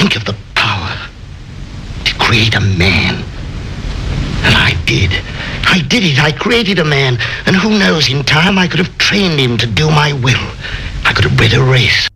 Think of the power to create a man. And I did. I did it. I created a man. And who knows, in time I could have trained him to do my will. I could have bred a race.